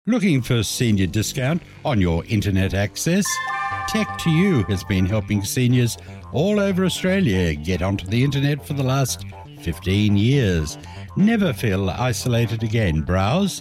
Looking for senior discount on your internet access? Tech2U has been helping seniors all over Australia get onto the internet for the last 15 years. Never feel isolated again. Browse,